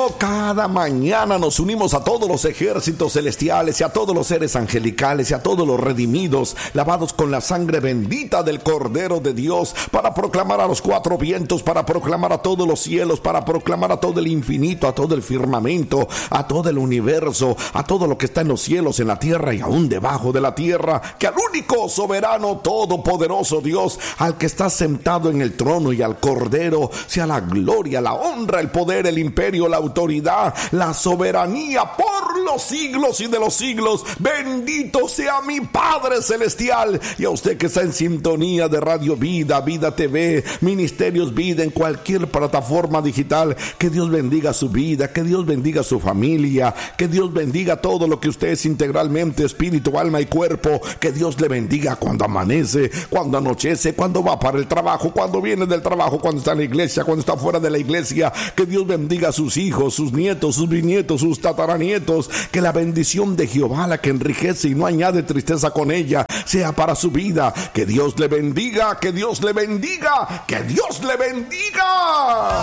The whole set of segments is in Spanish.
cada mañana nos unimos a todos los ejércitos celestiales y a todos los seres angelicales y a todos los redimidos, lavados con la sangre bendita del Cordero de Dios, para proclamar a los cuatro vientos, para proclamar a todos los cielos, para proclamar a todo el infinito, a todo el firmamento, a todo el universo, a todo lo que está en los cielos, en la tierra y aún debajo de la tierra, que al único soberano, todopoderoso Dios, al que está sentado en el trono y al Cordero, sea la gloria, la honra, el poder, el imperio, la autoridad, la soberanía por los siglos y de los siglos. Bendito sea mi Padre Celestial. Y a usted que está en sintonía de Radio Vida, Vida TV, Ministerios Vida, en cualquier plataforma digital, que Dios bendiga su vida, que Dios bendiga su familia, que Dios bendiga todo lo que usted es integralmente, espíritu, alma y cuerpo. Que Dios le bendiga cuando amanece, cuando anochece, cuando va para el trabajo, cuando viene del trabajo, cuando está en la iglesia, cuando está fuera de la iglesia. Que Dios bendiga a sus hijos, sus nietos, sus bisnietos, sus tataranietos. Que la bendición de Jehová, la que enriquece y no añade tristeza con ella, sea para su vida. Que Dios le bendiga, que Dios le bendiga, que Dios le bendiga.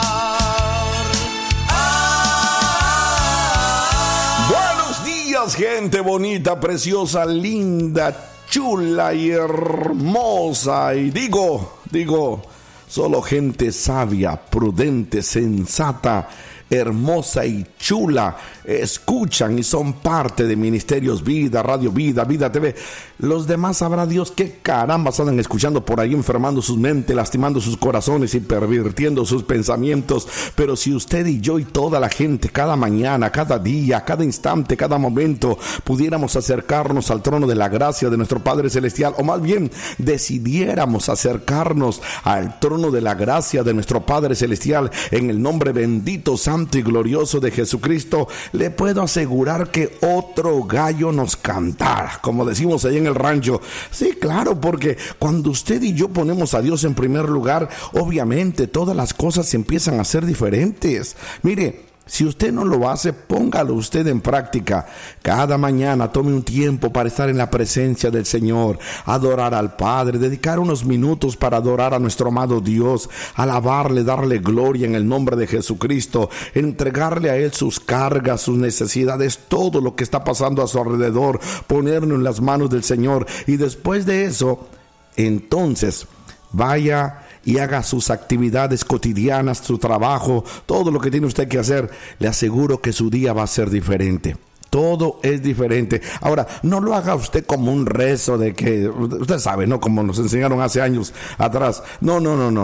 Buenos días, gente bonita, preciosa, linda, chula y hermosa. Y digo, solo gente sabia, prudente, sensata, hermosa y chula escuchan y son parte de Ministerios Vida, Radio Vida, Vida TV. Los demás sabrá Dios qué carambas andan escuchando por ahí, enfermando sus mentes, lastimando sus corazones y pervirtiendo sus pensamientos. Pero si usted y yo y toda la gente, cada mañana, cada día, cada instante, cada momento, pudiéramos acercarnos al trono de la gracia de nuestro Padre Celestial, o más bien decidiéramos acercarnos al trono de la gracia de nuestro Padre Celestial, en el nombre bendito, santo y glorioso de Jesucristo, le puedo asegurar que otro gallo nos cantara, como decimos ahí en el rancho. Sí, claro, porque cuando usted y yo ponemos a Dios en primer lugar, obviamente todas las cosas empiezan a ser diferentes. Mire, si usted no lo hace, póngalo usted en práctica. Cada mañana tome un tiempo para estar en la presencia del Señor, adorar al Padre, dedicar unos minutos para adorar a nuestro amado Dios, alabarle, darle gloria en el nombre de Jesucristo, entregarle a Él sus cargas, sus necesidades, todo lo que está pasando a su alrededor, ponerlo en las manos del Señor. Y después de eso, entonces, vaya y haga sus actividades cotidianas, su trabajo, todo lo que tiene usted que hacer. Le aseguro que su día va a ser diferente. Todo es diferente. Ahora, no lo haga usted como un rezo de que, usted sabe, ¿no? Como nos enseñaron hace años atrás. No.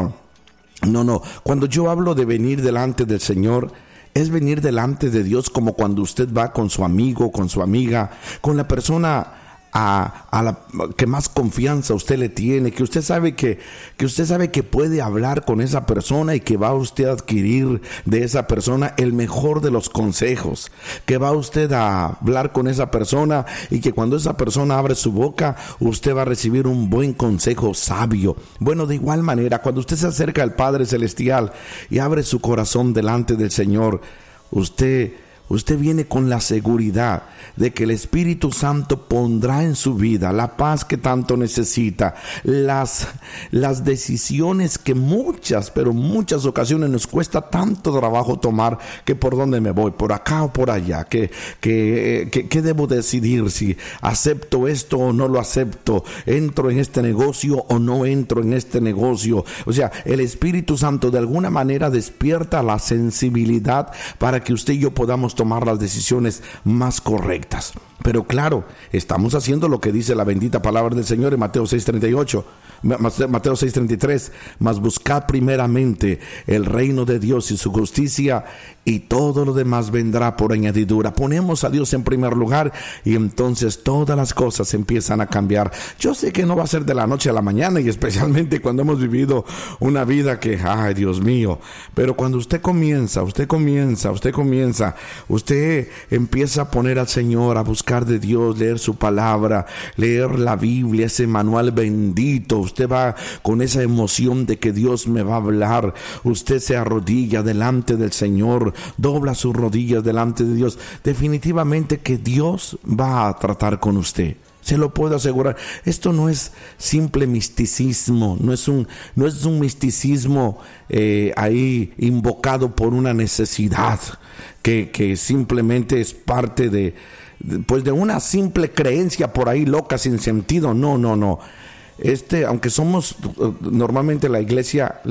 Cuando yo hablo de venir delante del Señor, es venir delante de Dios como cuando usted va con su amigo, con su amiga, con la persona a la que más confianza usted le tiene, que usted sabe que puede hablar con esa persona y que va usted a adquirir de esa persona el mejor de los consejos, que va usted a hablar con esa persona y que cuando esa persona abre su boca, usted va a recibir un buen consejo sabio. Bueno, de igual manera, cuando usted se acerca al Padre Celestial y abre su corazón delante del Señor, usted viene con la seguridad de que el Espíritu Santo pondrá en su vida la paz que tanto necesita, las decisiones que muchas ocasiones nos cuesta tanto trabajo tomar, que por dónde me voy, por acá o por allá, que debo decidir, si acepto esto o no lo acepto, entro en este negocio o no entro en este negocio. O sea, el Espíritu Santo de alguna manera despierta la sensibilidad para que usted y yo podamos tomar las decisiones más correctas. Pero claro, estamos haciendo lo que dice la bendita palabra del Señor en Mateo 6:38, Mateo 6:33, mas buscad primeramente el reino de Dios y su justicia, y todo lo demás vendrá por añadidura. Ponemos a Dios en primer lugar y entonces todas las cosas empiezan a cambiar. Yo sé que no va a ser de la noche a la mañana, y especialmente cuando hemos vivido una vida que, ay Dios mío, pero cuando usted empieza a poner al Señor, a buscar de Dios, leer su palabra, leer la Biblia, ese manual bendito, usted va con esa emoción de que Dios me va a hablar. Usted se arrodilla delante del Señor, dobla sus rodillas delante de Dios. Definitivamente que Dios va a tratar con usted. Se lo puedo asegurar. Esto no es simple misticismo, no es un misticismo ahí invocado por una necesidad que simplemente es parte de una simple creencia por ahí loca sin sentido. No. Aunque somos normalmente la iglesia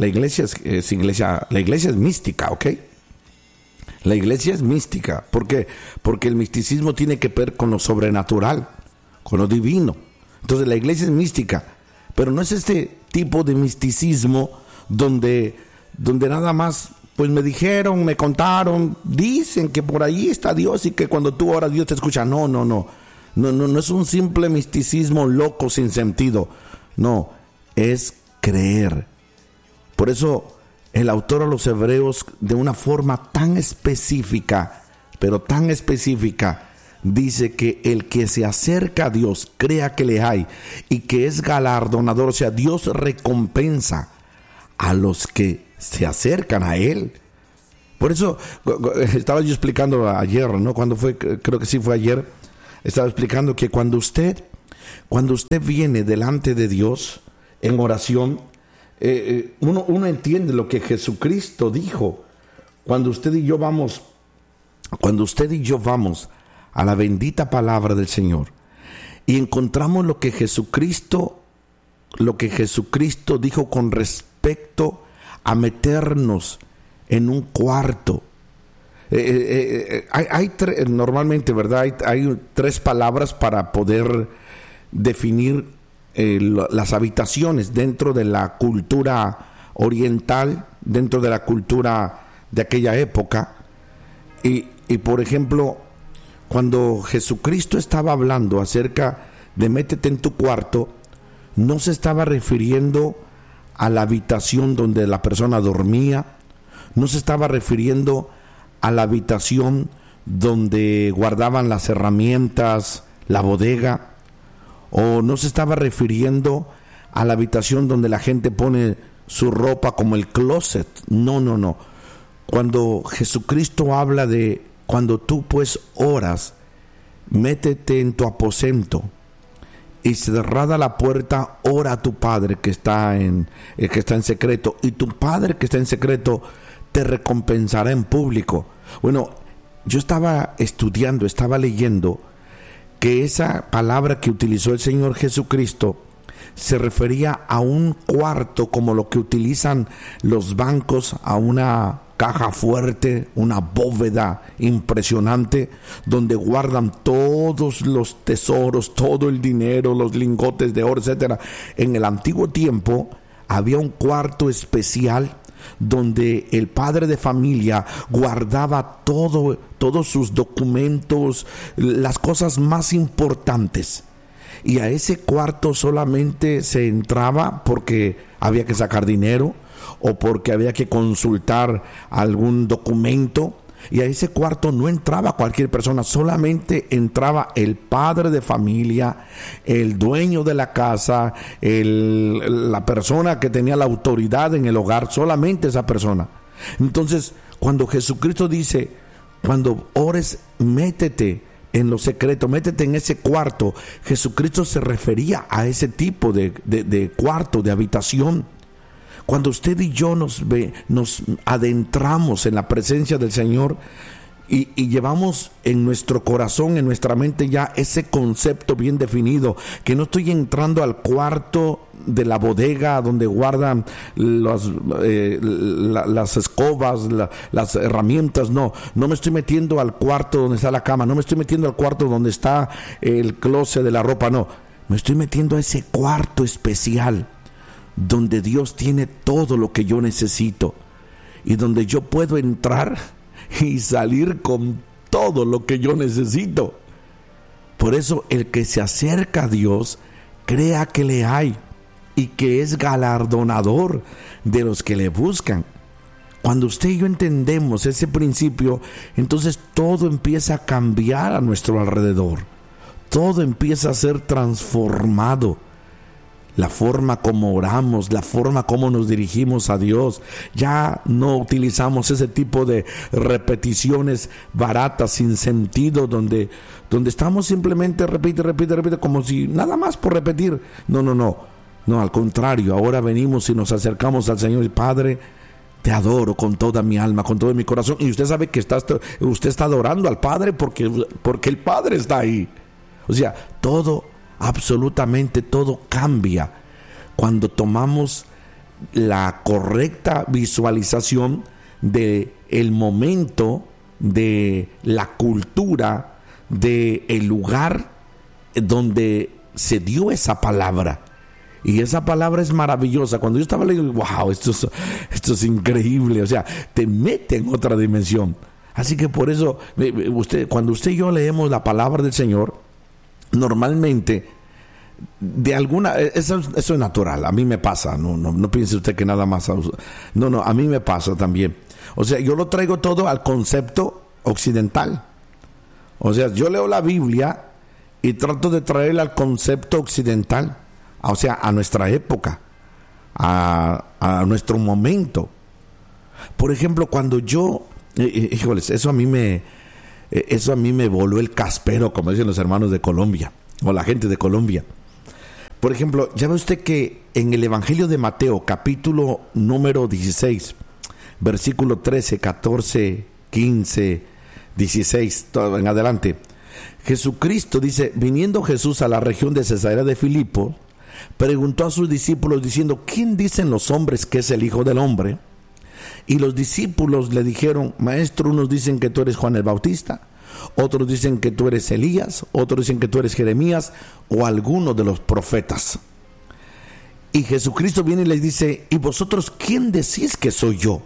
es mística, ¿ok? La iglesia es mística. ¿Por qué? Porque el misticismo tiene que ver con lo sobrenatural, con lo divino. Entonces la iglesia es mística, pero no es este tipo de misticismo donde nada más pues me dijeron, me contaron, dicen que por ahí está Dios y que cuando tú oras Dios te escucha. No es un simple misticismo loco sin sentido. No, es creer. Por eso el autor a los Hebreos, de una forma tan específica, pero tan específica, dice que el que se acerca a Dios, crea que le hay y que es galardonador. O sea, Dios recompensa a los que se acercan a Él. Por eso estaba yo explicando ayer, ¿no? Cuando fue, creo que sí fue ayer, estaba explicando que cuando usted viene delante de Dios en oración, uno entiende lo que Jesucristo dijo. Cuando usted y yo vamos a la bendita palabra del Señor y encontramos lo que Jesucristo dijo con respecto a meternos en un cuarto. Normalmente, ¿verdad? Hay tres palabras para poder definir las habitaciones dentro de la cultura oriental, dentro de la cultura de aquella época. Y por ejemplo, cuando Jesucristo estaba hablando acerca de métete en tu cuarto, no se estaba refiriendo a la habitación donde la persona dormía, no se estaba refiriendo a la habitación donde guardaban las herramientas, la bodega, o no se estaba refiriendo a la habitación donde la gente pone su ropa como el closet. No. Cuando Jesucristo habla de cuando tú pues oras, métete en tu aposento y cerrada la puerta, ora a tu Padre que está en secreto, y tu Padre que está en secreto te recompensará en público. Bueno, yo estaba estudiando, estaba leyendo que esa palabra que utilizó el Señor Jesucristo se refería a un cuarto como lo que utilizan los bancos, a una caja fuerte, una bóveda impresionante donde guardan todos los tesoros, todo el dinero, los lingotes de oro, etcétera. En el antiguo tiempo había un cuarto especial donde el padre de familia guardaba todos sus documentos, las cosas más importantes. Y a ese cuarto solamente se entraba porque había que sacar dinero o porque había que consultar algún documento. Y a ese cuarto no entraba cualquier persona, solamente entraba el padre de familia, el dueño de la casa, la persona que tenía la autoridad en el hogar, solamente esa persona. Entonces, cuando Jesucristo dice, cuando ores, métete en lo secreto, métete en ese cuarto, Jesucristo se refería a ese tipo de cuarto, de habitación. Cuando usted y yo nos adentramos en la presencia del Señor y llevamos en nuestro corazón, en nuestra mente ya ese concepto bien definido, que no estoy entrando al cuarto de la bodega donde guardan las escobas, las herramientas, no me estoy metiendo al cuarto donde está la cama, no me estoy metiendo al cuarto donde está el closet de la ropa, no, me estoy metiendo a ese cuarto especial donde Dios tiene todo lo que yo necesito y donde yo puedo entrar y salir con todo lo que yo necesito. Por eso el que se acerca a Dios, crea que le hay y que es galardonador de los que le buscan. Cuando usted y yo entendemos ese principio, entonces todo empieza a cambiar a nuestro alrededor. Todo empieza a ser transformado. la forma como oramos, la forma como nos dirigimos a Dios. Ya no utilizamos ese tipo de repeticiones baratas, sin sentido, donde estamos simplemente repite, como si nada más por repetir. No, al contrario, ahora venimos y nos acercamos al Señor y Padre, te adoro con toda mi alma, con todo mi corazón. Y usted sabe que usted está adorando al Padre porque el Padre está ahí. O sea, absolutamente todo cambia cuando tomamos la correcta visualización de el momento, de la cultura, de el lugar donde se dio esa palabra. Y esa palabra es maravillosa. Cuando yo estaba leyendo, wow, esto es increíble. O sea, te mete en otra dimensión. Así que por eso, cuando usted y yo leemos la palabra del Señor, normalmente, eso es natural. A mí me pasa. No piense usted que nada más. No, a mí me pasa también. O sea, yo lo traigo todo al concepto occidental. O sea, yo leo la Biblia y trato de traerla al concepto occidental. O sea, a nuestra época, a nuestro momento. Por ejemplo, cuando yo, híjoles, eso a mí me voló el caspero, como dicen los hermanos de Colombia, o la gente de Colombia. Por ejemplo, ya ve usted que en el Evangelio de Mateo, capítulo número 16, versículo 13, 14, 15, 16, todo en adelante, Jesucristo dice: viniendo Jesús a la región de Cesarea de Filipo, preguntó a sus discípulos diciendo: ¿quién dicen los hombres que es el Hijo del Hombre? Y los discípulos le dijeron: Maestro, unos dicen que tú eres Juan el Bautista, otros dicen que tú eres Elías, otros dicen que tú eres Jeremías o alguno de los profetas. Y Jesucristo viene y les dice: ¿y vosotros quién decís que soy yo?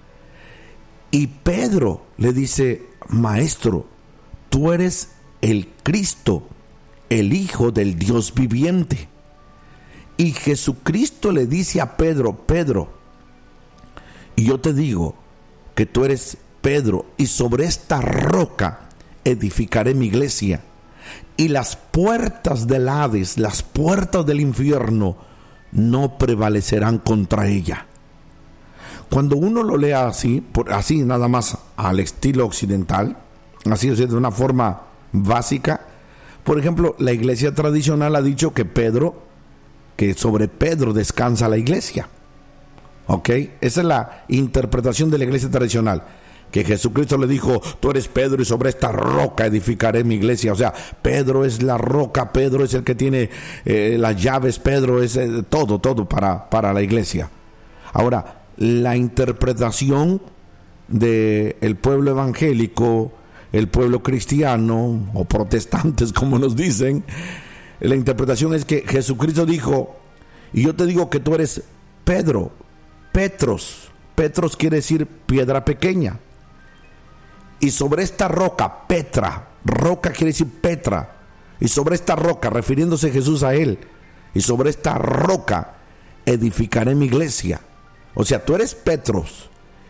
Y Pedro le dice: Maestro, tú eres el Cristo, el Hijo del Dios viviente. Y Jesucristo le dice a Pedro: Pedro, y yo te digo que tú eres Pedro, y sobre esta roca edificaré mi iglesia, y las puertas del Hades, las puertas del infierno, no prevalecerán contra ella. Cuando uno lo lea así nada más al estilo occidental, así, o sea, de una forma básica, por ejemplo, la iglesia tradicional ha dicho que sobre Pedro descansa la iglesia. ¿Ok? Esa es la interpretación de la iglesia tradicional. Que Jesucristo le dijo: tú eres Pedro y sobre esta roca edificaré mi iglesia. O sea, Pedro es la roca, Pedro es el que tiene las llaves, Pedro es todo para la iglesia. Ahora, la interpretación del pueblo evangélico, el pueblo cristiano o protestantes, como nos dicen, la interpretación es que Jesucristo dijo: y yo te digo que tú eres Pedro, Petros quiere decir piedra pequeña, y sobre esta roca, roca quiere decir Petra, y sobre esta roca, refiriéndose Jesús a él, y sobre esta roca edificaré mi iglesia. O sea, tú eres Petros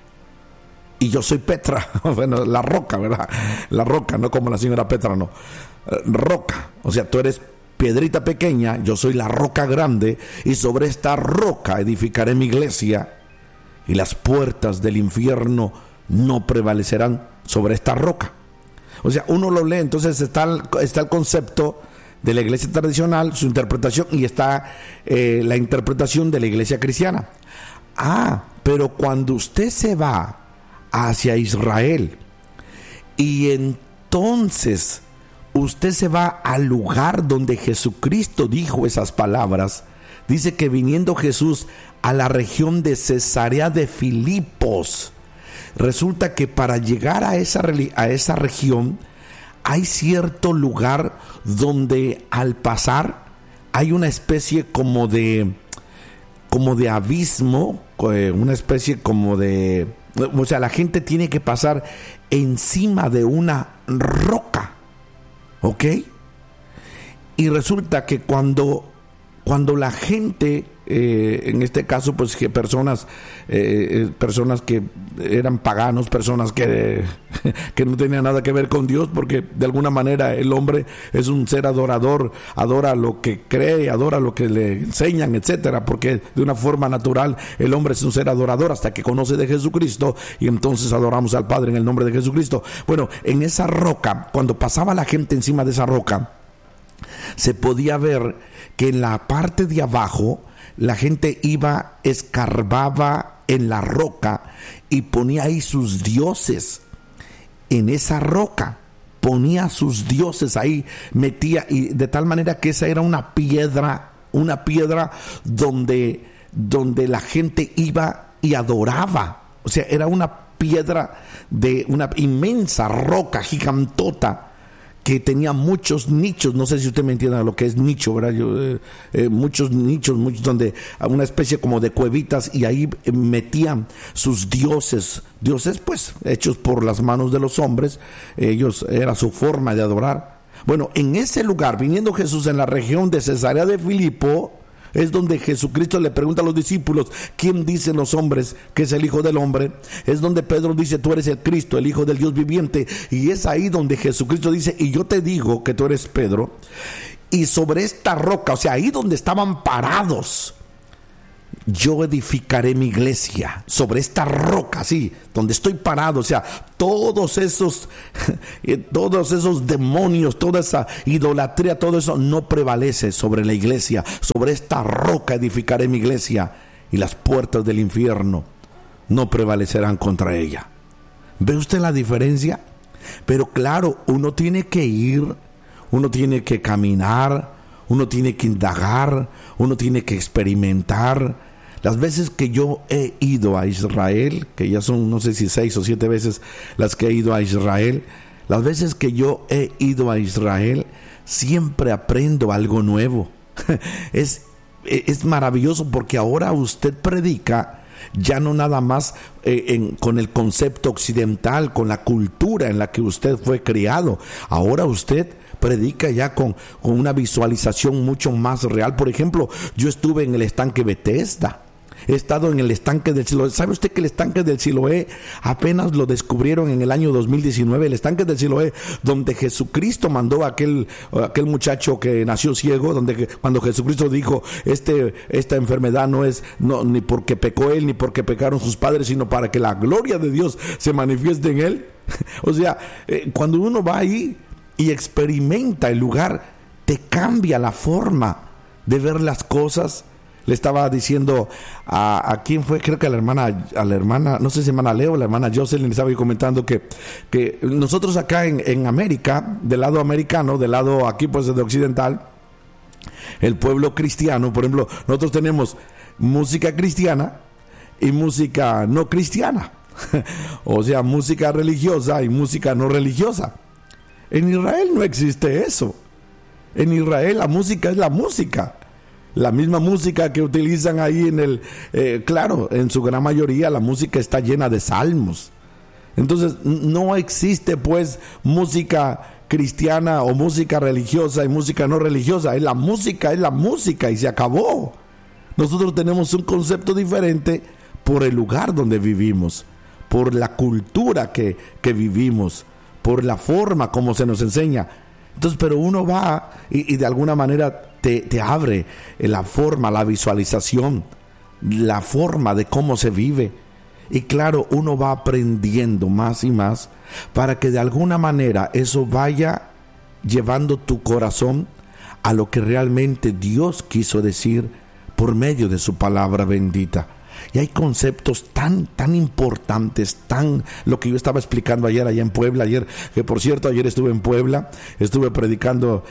y yo soy Petra. Bueno, la roca, ¿verdad? La roca, no como la señora Petra, no. Roca, o sea, tú eres piedrita pequeña, yo soy la roca grande, y sobre esta roca edificaré mi iglesia, y las puertas del infierno no prevalecerán sobre esta roca. O sea, uno lo lee, entonces está el concepto de la iglesia tradicional, su interpretación, y está la interpretación de la iglesia cristiana. Pero cuando usted se va hacia Israel, y entonces usted se va al lugar donde Jesucristo dijo esas palabras, dice que viniendo Jesús a la región de Cesarea de Filipos, resulta que para llegar a esa región hay cierto lugar donde al pasar hay una especie como de abismo, una especie como de, o sea, la gente tiene que pasar encima de una roca, ¿ok? Y resulta que cuando la gente en este caso pues que personas que eran paganos, personas que no tenían nada que ver con Dios, porque de alguna manera el hombre es un ser adorador, adora lo que cree, adora lo que le enseñan, etcétera, porque de una forma natural el hombre es un ser adorador hasta que conoce de Jesucristo, y entonces adoramos al Padre en el nombre de Jesucristo. Bueno, en esa roca, cuando pasaba la gente encima de esa roca, se podía ver que en la parte de abajo la gente iba, escarbaba en la roca y ponía ahí sus dioses. En esa roca ponía sus dioses ahí, metía, y de tal manera que esa era una piedra donde la gente iba y adoraba. O sea, era una piedra de una inmensa roca gigantota que tenía muchos nichos. No sé si usted me entiende lo que es nicho, ¿verdad? Muchos nichos, donde una especie como de cuevitas, y ahí metían sus dioses pues hechos por las manos de los hombres. Ellos, era su forma de adorar. Bueno, en ese lugar, viniendo Jesús en la región de Cesarea de Filipo, es donde Jesucristo le pregunta a los discípulos: ¿quién dicen los hombres que es el Hijo del Hombre? Es donde Pedro dice: tú eres el Cristo, el Hijo del Dios viviente. Y es ahí donde Jesucristo dice: y yo te digo que tú eres Pedro, y sobre esta roca, o sea, ahí donde estaban parados, yo edificaré mi iglesia. Sobre esta roca, sí, donde estoy parado, o sea, todos esos demonios, toda esa idolatría, todo eso no prevalece sobre la iglesia. Sobre esta roca edificaré mi iglesia, y las puertas del infierno no prevalecerán contra ella. ¿Ve usted la diferencia? Pero claro, uno tiene que ir, uno tiene que caminar, uno tiene que indagar, uno tiene que experimentar. Las veces que yo he ido a Israel, que ya son no sé si 6 o 7 veces las que he ido a Israel, las veces que yo he ido a Israel, siempre aprendo algo nuevo. Es maravilloso, porque ahora usted predica ya no nada más con el concepto occidental, con la cultura en la que usted fue criado. Ahora usted predica ya con una visualización mucho más real. Por ejemplo, yo estuve en el estanque Bethesda. He estado en el estanque del Siloé. ¿Sabe usted que el estanque del Siloé apenas lo descubrieron en el año 2019? El estanque del Siloé, donde Jesucristo mandó a aquel muchacho que nació ciego, donde cuando Jesucristo dijo: esta enfermedad no es ni porque pecó él, ni porque pecaron sus padres, sino para que la gloria de Dios se manifieste en él. O sea, cuando uno va ahí y experimenta el lugar, te cambia la forma de ver las cosas. Le estaba diciendo a quién fue, creo que a la hermana, no sé si hermana Leo o la hermana Jocelyn, le estaba yo comentando que nosotros acá en América, del lado americano, del lado aquí pues de occidental, el pueblo cristiano, por ejemplo, nosotros tenemos música cristiana y música no cristiana. O sea, música religiosa y música no religiosa. En Israel no existe eso. En Israel la música es la música. La misma música que utilizan ahí claro, en su gran mayoría la música está llena de salmos. Entonces no existe pues música cristiana o música religiosa y música no religiosa. Es la música y se acabó. Nosotros tenemos un concepto diferente por el lugar donde vivimos, por la cultura que vivimos, por la forma como se nos enseña. Entonces, pero uno va y de alguna manera te abre la forma, la visualización, la forma de cómo se vive. Y claro, uno va aprendiendo más y más para que de alguna manera eso vaya llevando tu corazón a lo que realmente Dios quiso decir por medio de su palabra bendita. Y hay conceptos tan importantes, lo que yo estaba explicando ayer allá en Puebla, que por cierto ayer estuve en Puebla, estuve predicando,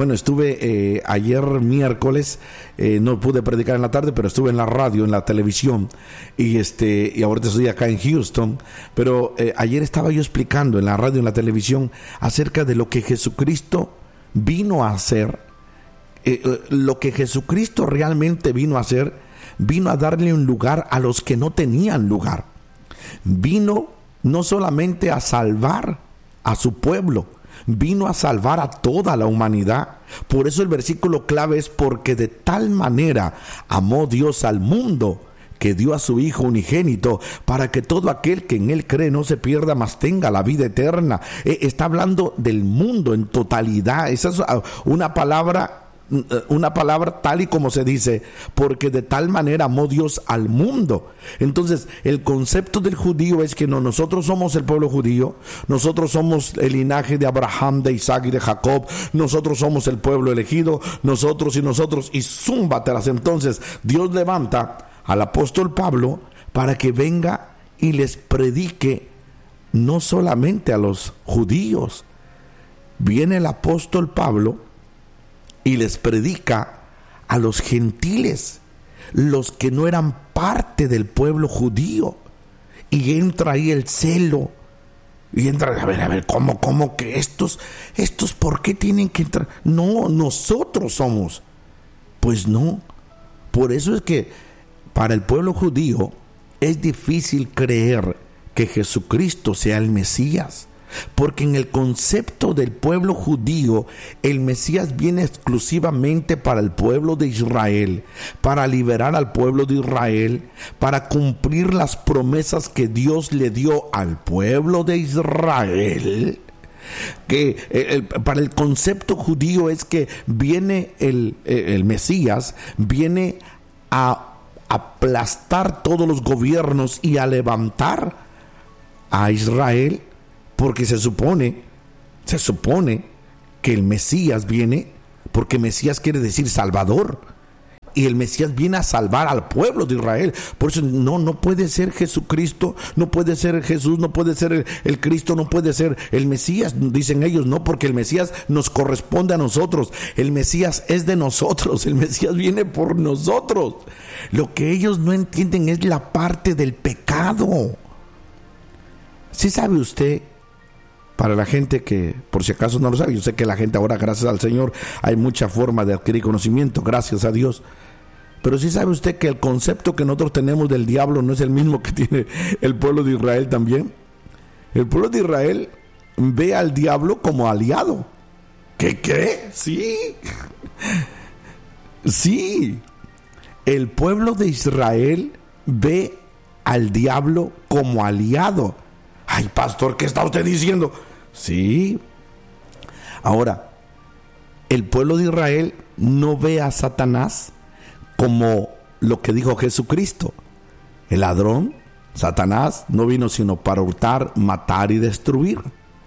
ayer miércoles, no pude predicar en la tarde, pero estuve en la radio, en la televisión, y ahorita estoy acá en Houston, pero ayer estaba yo explicando en la radio, en la televisión, acerca de lo que Jesucristo vino a hacer, lo que Jesucristo realmente vino a hacer. Vino a darle un lugar a los que no tenían lugar. Vino no solamente a salvar a su pueblo, vino a salvar a toda la humanidad. Por eso el versículo clave es: porque de tal manera amó Dios al mundo, que dio a su Hijo unigénito, para que todo aquel que en Él cree no se pierda, mas tenga la vida eterna. Está hablando del mundo en totalidad. Esa es una palabra tal y como se dice, porque de tal manera amó Dios al mundo. Entonces, el concepto del judío es que nosotros somos el pueblo judío, nosotros somos el linaje de Abraham, de Isaac y de Jacob, nosotros somos el pueblo elegido, nosotros, y zúmbatelas. Entonces, Dios levanta al apóstol Pablo para que venga y les predique no solamente a los judíos. Viene el apóstol Pablo y les predica a los gentiles, los que no eran parte del pueblo judío. Y entra ahí el celo. Y entra, a ver, ¿cómo que estos por qué tienen que entrar? No, nosotros somos. Pues no. Por eso es que para el pueblo judío es difícil creer que Jesucristo sea el Mesías, porque en el concepto del pueblo judío, el Mesías viene exclusivamente para el pueblo de Israel, para liberar al pueblo de Israel, para cumplir las promesas que Dios le dio al pueblo de Israel. Que para el concepto judío es que viene el Mesías, viene a aplastar todos los gobiernos y a levantar a Israel, porque se supone que el Mesías viene, porque Mesías quiere decir Salvador, y el Mesías viene a salvar al pueblo de Israel. Por eso no puede ser Jesucristo, no puede ser Jesús, no puede ser el Cristo, no puede ser el Mesías, dicen ellos, no, porque el Mesías nos corresponde a nosotros, el Mesías es de nosotros, el Mesías viene por nosotros. Lo que ellos no entienden es la parte del pecado. ¿Sí sabe usted? Para la gente que por si acaso no lo sabe, yo sé que la gente ahora, gracias al Señor, hay mucha forma de adquirir conocimiento, gracias a Dios. Pero sí sabe usted que el concepto que nosotros tenemos del diablo no es el mismo que tiene el pueblo de Israel también. El pueblo de Israel ve al diablo como aliado. ¿Qué? Sí. Sí. El pueblo de Israel ve al diablo como aliado. Ay, pastor, ¿qué está usted diciendo? Sí. Ahora, el pueblo de Israel no ve a Satanás como lo que dijo Jesucristo. El ladrón, Satanás, no vino sino para hurtar, matar y destruir.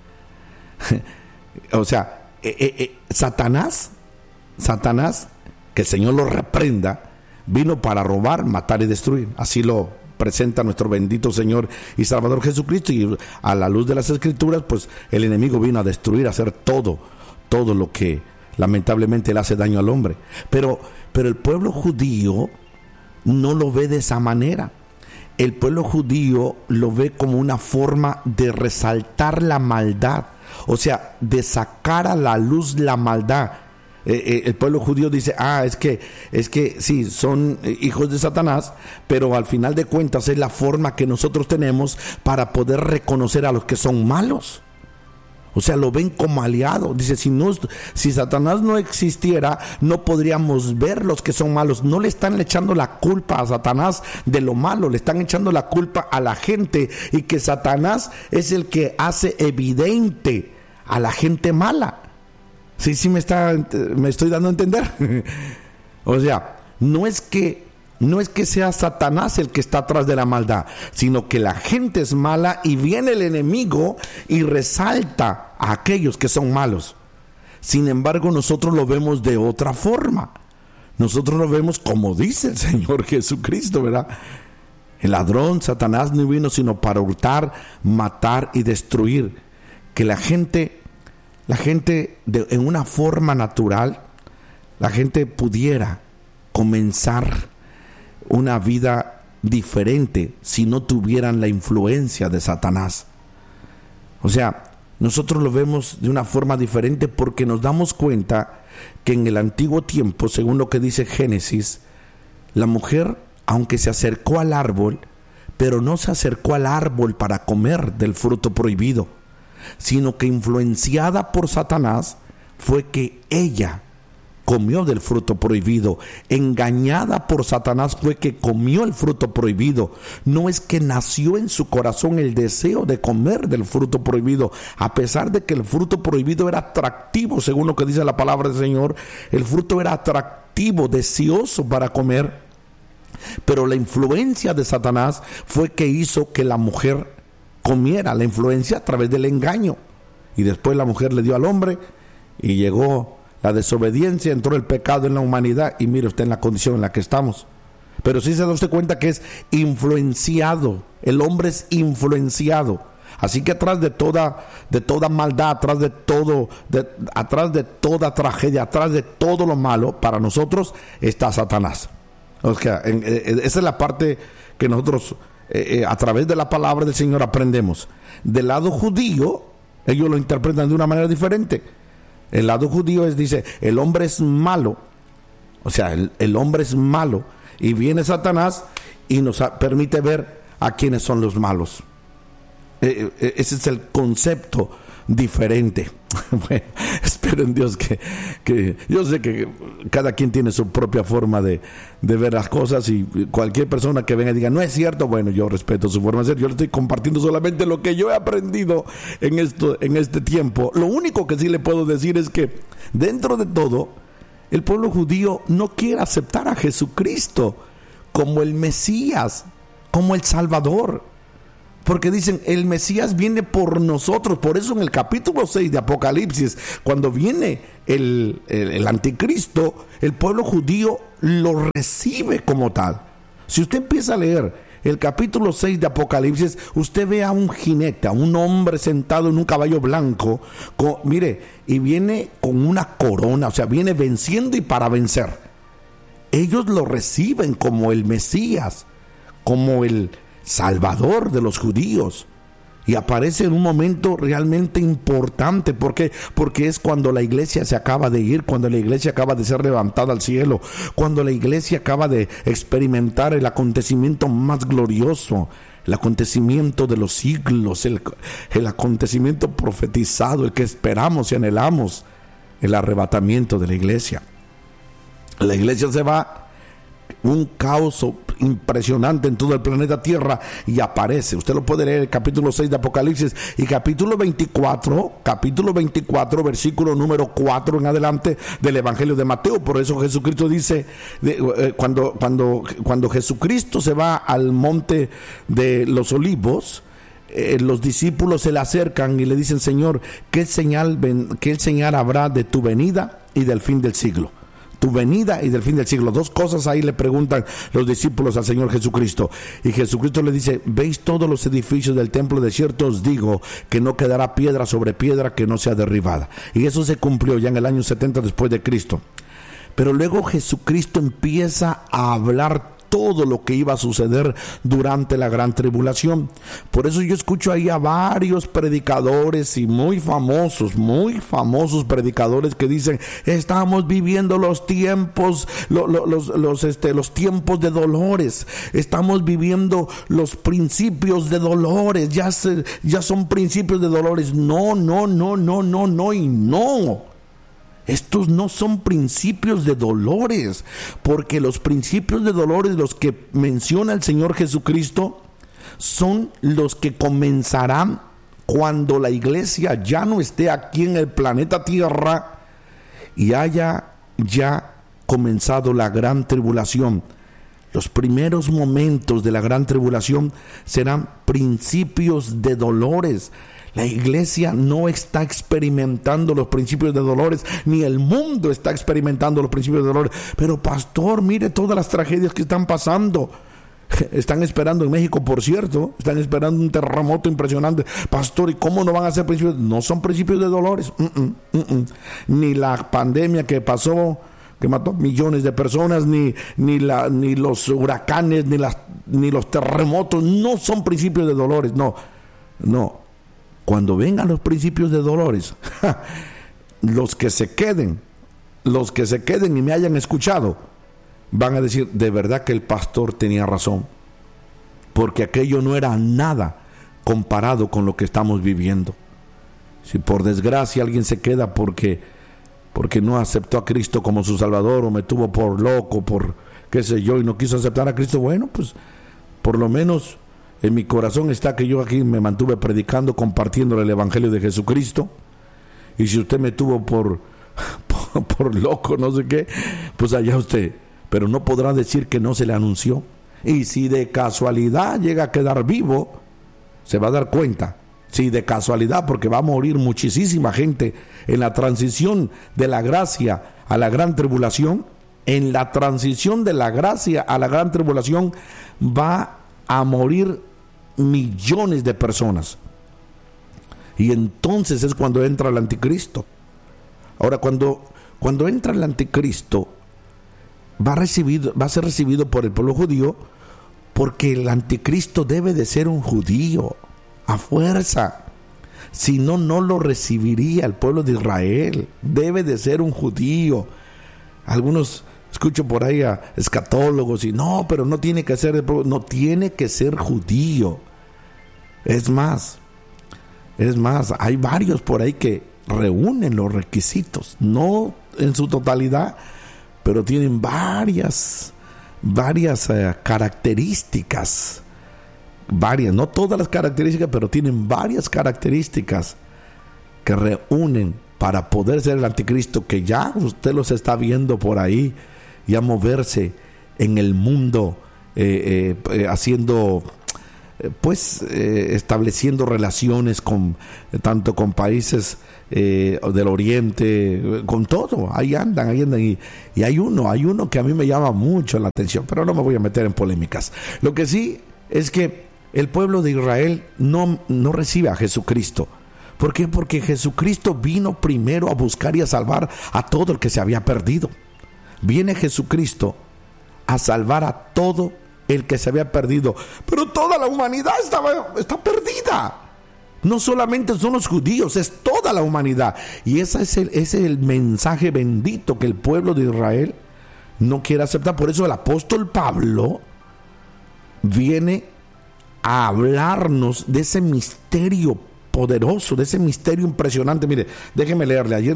O sea, Satanás, que el Señor lo reprenda, vino para robar, matar y destruir. Así lo presenta nuestro bendito Señor y Salvador Jesucristo, y a la luz de las Escrituras, pues el enemigo vino a destruir, a hacer todo lo que lamentablemente le hace daño al hombre. Pero el pueblo judío no lo ve de esa manera. El pueblo judío lo ve como una forma de resaltar la maldad, o sea, de sacar a la luz la maldad. El pueblo judío dice, es que sí, son hijos de Satanás, pero al final de cuentas es la forma que nosotros tenemos para poder reconocer a los que son malos. O sea, lo ven como aliado. Dice, si Satanás no existiera, no podríamos ver los que son malos. No le están echando la culpa a Satanás de lo malo, le están echando la culpa a la gente, y que Satanás es el que hace evidente a la gente mala. Sí, me estoy dando a entender. O sea, no es que sea Satanás el que está atrás de la maldad, sino que la gente es mala y viene el enemigo y resalta a aquellos que son malos. Sin embargo, nosotros lo vemos de otra forma. Nosotros lo vemos como dice el Señor Jesucristo, ¿verdad? El ladrón, Satanás, no vino sino para hurtar, matar y destruir. Que la gente en una forma natural, la gente pudiera comenzar una vida diferente si no tuvieran la influencia de Satanás. O sea, nosotros lo vemos de una forma diferente porque nos damos cuenta que en el antiguo tiempo, según lo que dice Génesis, la mujer, aunque se acercó al árbol, pero no se acercó al árbol para comer del fruto prohibido. sino que influenciada por Satanás fue que ella comió del fruto prohibido. Engañada por Satanás fue que comió el fruto prohibido. No es que nació en su corazón el deseo de comer del fruto prohibido, a pesar de que el fruto prohibido era atractivo, según lo que dice la palabra del Señor. El fruto era atractivo, deseoso para comer, pero la influencia de Satanás fue que hizo que la mujer comiera, la influencia a través del engaño. Y después la mujer le dio al hombre y llegó la desobediencia, entró el pecado en la humanidad y mire usted en la condición en la que estamos. Pero sí se da usted cuenta que es influenciado, el hombre es influenciado. Así que atrás de toda maldad, atrás de toda tragedia, atrás de todo lo malo, para nosotros está Satanás. O sea, esa es la parte que nosotros a través de la palabra del Señor aprendemos. Del lado judío, ellos lo interpretan de una manera diferente. El lado judío dice, el hombre es malo, o sea, el hombre es malo, y viene Satanás y nos permite ver a quiénes son los malos. Ese es el concepto diferente. Bueno, espero en Dios que yo sé que cada quien tiene su propia forma de ver las cosas, y cualquier persona que venga y diga no es cierto, bueno, yo respeto su forma de ser. Yo le estoy compartiendo solamente lo que yo he aprendido en este tiempo. Lo único que sí le puedo decir es que dentro de todo el pueblo judío no quiere aceptar a Jesucristo como el Mesías, como el Salvador. Porque dicen, el Mesías viene por nosotros. Por eso en el capítulo 6 de Apocalipsis, cuando viene el anticristo, el pueblo judío lo recibe como tal. Si usted empieza a leer el capítulo 6 de Apocalipsis, usted ve a un jinete, a un hombre sentado en un caballo blanco, y viene con una corona, o sea, viene venciendo y para vencer. Ellos lo reciben como el Mesías, como el Salvador de los judíos, y aparece en un momento realmente importante. ¿Por qué? Porque es cuando la iglesia se acaba de ir, cuando la iglesia acaba de ser levantada al cielo, cuando la iglesia acaba de experimentar el acontecimiento más glorioso, el acontecimiento de los siglos, el acontecimiento profetizado, el que esperamos y anhelamos, el arrebatamiento de la iglesia. La iglesia se va, un caos impresionante en todo el planeta Tierra, y aparece, usted lo puede leer, el capítulo 6 de Apocalipsis y capítulo 24, versículo número 4 en adelante del Evangelio de Mateo. Por eso Jesucristo dice, cuando Jesucristo se va al monte de los Olivos, los discípulos se le acercan y le dicen, Señor, ¿qué señal habrá de tu venida y del fin del siglo? Tu venida y del fin del siglo. Dos cosas ahí le preguntan los discípulos al Señor Jesucristo. Y Jesucristo le dice, ¿veis todos los edificios del templo? De cierto os digo que no quedará piedra sobre piedra que no sea derribada. Y eso se cumplió ya en el año 70 después de Cristo. Pero luego Jesucristo empieza a hablar todo lo que iba a suceder durante la gran tribulación. Por eso yo escucho ahí a varios predicadores y muy famosos predicadores que dicen, estamos viviendo los tiempos, los tiempos de dolores, estamos viviendo los principios de dolores, ya son principios de dolores. No y no. Estos no son principios de dolores, porque los principios de dolores, los que menciona el Señor Jesucristo, son los que comenzarán cuando la iglesia ya no esté aquí en el planeta Tierra y haya ya comenzado la gran tribulación. Los primeros momentos de la gran tribulación serán principios de dolores. La iglesia no está experimentando los principios de dolores, ni el mundo está experimentando los principios de dolores. Pero pastor, mire todas las tragedias que están pasando. Están esperando en México, por cierto, están esperando un terremoto impresionante. Pastor, ¿y cómo no van a ser principios? No son principios de dolores. Ni la pandemia que pasó, que mató millones de personas, ni los huracanes, ni los terremotos, no son principios de dolores. No. Cuando vengan los principios de dolores, los que se queden y me hayan escuchado, van a decir, de verdad que el pastor tenía razón, porque aquello no era nada comparado con lo que estamos viviendo. Si por desgracia alguien se queda porque no aceptó a Cristo como su Salvador, o me tuvo por loco, por qué sé yo, y no quiso aceptar a Cristo, bueno, pues por lo menos en mi corazón está que yo aquí me mantuve predicando, compartiendo el Evangelio de Jesucristo. Y si usted me tuvo por loco, no sé qué, pues allá usted. Pero no podrá decir que no se le anunció. Y si de casualidad llega a quedar vivo, se va a dar cuenta. Si de casualidad, porque va a morir muchísima gente en la transición de la gracia a la gran tribulación. En la transición de la gracia a la gran tribulación va a morir millones de personas. Y entonces es cuando entra el anticristo. Ahora, cuando entra el anticristo, va a ser recibido por el pueblo judío, porque el anticristo debe de ser un judío a fuerza. Si no, no lo recibiría el pueblo de Israel. Debe de ser un judío. Algunos escucho por ahí a escatólogos y no, pero no tiene que ser no tiene que ser judío. Es más, hay varios por ahí que reúnen los requisitos, no en su totalidad, pero tienen varias características, no todas las características, pero tienen varias características que reúnen para poder ser el anticristo, que ya usted los está viendo por ahí, ya moverse en el mundo, haciendo, estableciendo relaciones tanto con países del Oriente, con todo. Ahí andan y hay uno que a mí me llama mucho la atención, pero no me voy a meter en polémicas. Lo que sí es que el pueblo de Israel no recibe a Jesucristo. ¿Por qué? Porque Jesucristo vino primero a buscar y a salvar a todo el que se había perdido. Viene Jesucristo a salvar a todo el que se había perdido, pero toda la humanidad está perdida. No solamente son los judíos, es toda la humanidad. Y ese es el mensaje bendito que el pueblo de Israel no quiere aceptar. Por eso el apóstol Pablo viene a hablarnos de ese misterio poderoso, de ese misterio impresionante. Mire, déjeme leerle. Ayer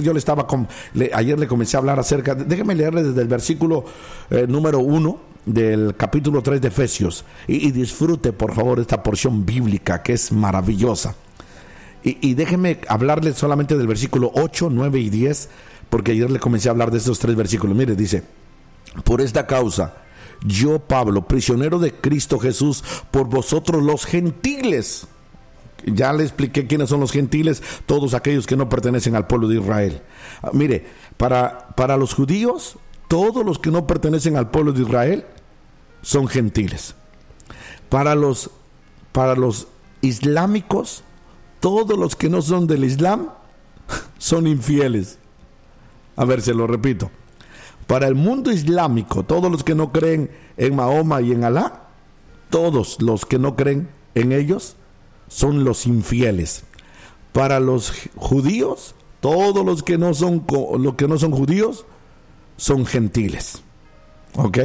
le comencé a hablar déjeme leerle desde el versículo número 1 del capítulo 3 de Efesios, y disfrute por favor esta porción bíblica que es maravillosa. Y déjeme hablarle solamente del versículo 8, 9 y 10, porque ayer le comencé a hablar de estos 3 versículos. Mire, dice: por esta causa, yo, Pablo, prisionero de Cristo Jesús, por vosotros los gentiles. Ya le expliqué quiénes son los gentiles, todos aquellos que no pertenecen al pueblo de Israel. Mire, para los judíos, todos los que no pertenecen al pueblo de Israel son gentiles. Para los islámicos, todos los que no son del Islam son infieles. A ver, se lo repito. Para el mundo islámico, todos los que no creen en Mahoma y en Alá, todos los que no creen en ellos son los infieles. Para los judíos, todos los que no son judíos son gentiles. ¿Ok?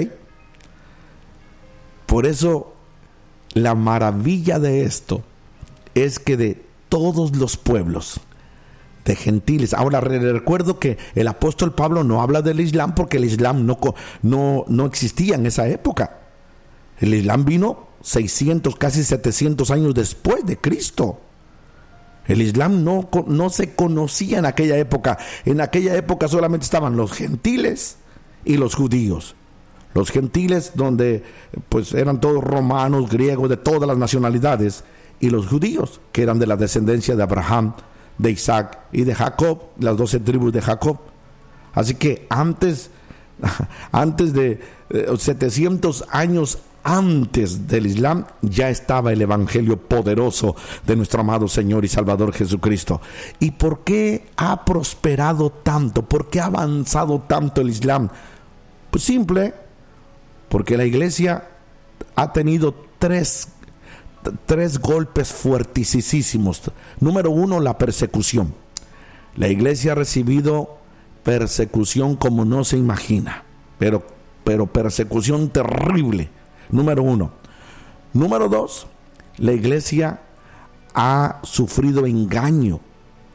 Por eso la maravilla de esto es que de todos los pueblos, de gentiles. Ahora recuerdo que el apóstol Pablo no habla del Islam, porque el Islam no existía en esa época. El Islam vino 600, casi 700 años después de Cristo. El Islam no se conocía en aquella época. En aquella época solamente estaban los gentiles y los judíos. Los gentiles, donde pues eran todos romanos, griegos, de todas las nacionalidades, y los judíos, que eran de la descendencia de Abraham, de Isaac y de Jacob, las 12 tribus de Jacob. Así que antes de 700 años antes del Islam, ya estaba el evangelio poderoso de nuestro amado Señor y Salvador Jesucristo. ¿Y por qué ha prosperado tanto? ¿Por qué ha avanzado tanto el Islam? Pues simple, porque la iglesia ha tenido tres golpes fuertisísimos. Número 1, la persecución. La iglesia ha recibido persecución como no se imagina, pero persecución terrible. Número 1. Número 2, la iglesia ha sufrido engaño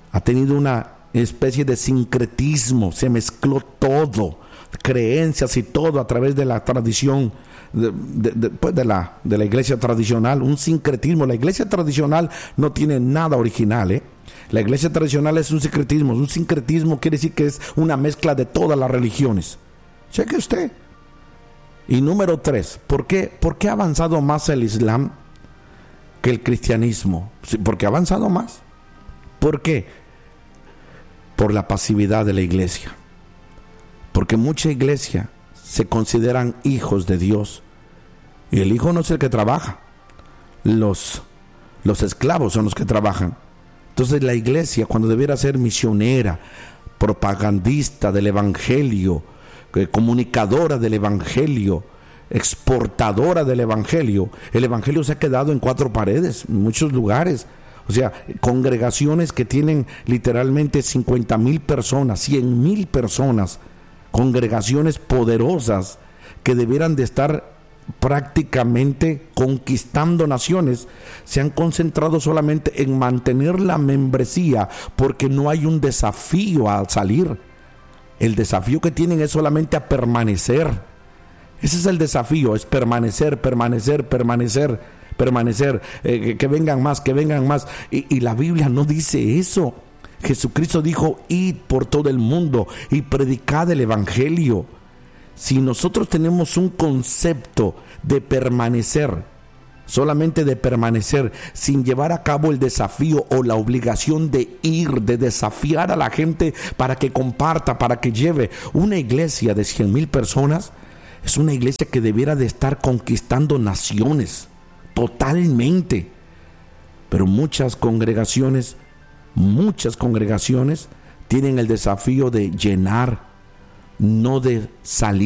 ha tenido una especie de sincretismo, se mezcló todo, creencias y todo a través de la tradición de la iglesia tradicional, un sincretismo. La iglesia tradicional no tiene nada original, La iglesia tradicional es un sincretismo. Un sincretismo quiere decir que es una mezcla de todas las religiones. Cheque usted. Y número 3, ¿por qué ha avanzado más el Islam que el cristianismo? Sí, porque ha avanzado más. ¿Por qué? Por la pasividad de la iglesia. Porque mucha iglesia se consideran hijos de Dios. Y el hijo no es el que trabaja. Los esclavos son los que trabajan. Entonces la iglesia, cuando debiera ser misionera, propagandista del evangelio, comunicadora del evangelio, exportadora del evangelio, el evangelio se ha quedado en 4 paredes, en muchos lugares. O sea, congregaciones que tienen literalmente 50,000 personas, 100,000 personas, congregaciones poderosas que debieran de estar prácticamente conquistando naciones, se han concentrado solamente en mantener la membresía porque no hay un desafío al salir. El desafío que tienen es solamente a permanecer. Ese es el desafío, es permanecer. Que vengan más. Y la Biblia no dice eso. Jesucristo dijo: id por todo el mundo y predicad el evangelio. Si nosotros tenemos un concepto de permanecer, solamente de permanecer, sin llevar a cabo el desafío o la obligación de ir, de desafiar a la gente para que comparta, para que lleve, una iglesia de 100,000 personas es una iglesia que debiera de estar conquistando naciones totalmente. Pero muchas congregaciones tienen el desafío de llenar, no de salir